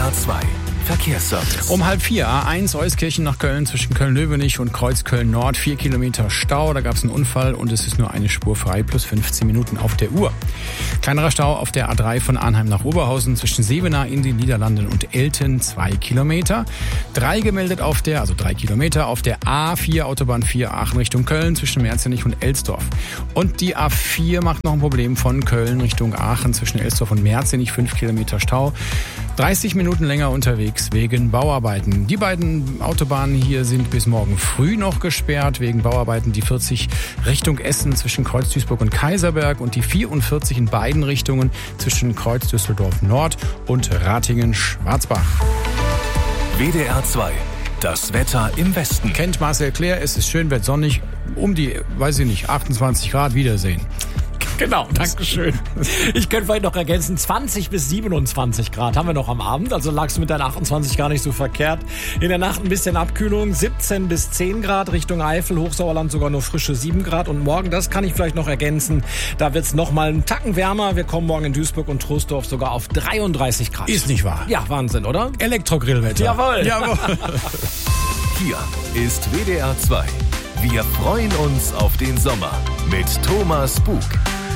WDR 2 Verkehrsservice. Um 3:30 A1 Euskirchen nach Köln zwischen Köln-Löwenich und Kreuzköln-Nord. 4 Kilometer Stau, da gab es einen Unfall und es ist nur eine Spur frei plus 15 Minuten auf der Uhr. Kleinerer Stau auf der A3 von Arnheim nach Oberhausen zwischen Sevenaar in den Niederlanden und Elten 2 Kilometer. 3 gemeldet auf der, also 3 Kilometer auf der A4 Autobahn 4 Aachen Richtung Köln zwischen Merzenich und Elsdorf. Und die A4 macht noch ein Problem von Köln Richtung Aachen zwischen Elsdorf und Merzenich 5 Kilometer Stau. 30 Minuten länger unterwegs wegen Bauarbeiten. Die beiden Autobahnen hier sind bis morgen früh noch gesperrt wegen Bauarbeiten. Die 40 Richtung Essen zwischen Kreuz Duisburg und Kaiserberg und die 44 in beiden Richtungen zwischen Kreuz Düsseldorf Nord und Ratingen-Schwarzbach. WDR 2. Das Wetter im Westen. Kennt Marcel Clair, es ist schön, wird sonnig, um die, 28 Grad, Wiedersehen. Genau, Dankeschön. Ich könnte vielleicht noch ergänzen, 20 bis 27 Grad haben wir noch am Abend, also lagst du mit deinen 28 gar nicht so verkehrt. In der Nacht ein bisschen Abkühlung, 17 bis 10 Grad Richtung Eifel, Hochsauerland sogar nur frische 7 Grad. Und morgen, das kann ich vielleicht noch ergänzen, da wird es nochmal einen Tacken wärmer. Wir kommen morgen in Duisburg und Troisdorf sogar auf 33 Grad. Ist nicht wahr? Ja, Wahnsinn, oder? Elektrogrillwetter. Jawohl. Hier ist WDR 2. Wir freuen uns auf den Sommer mit Thomas Bug.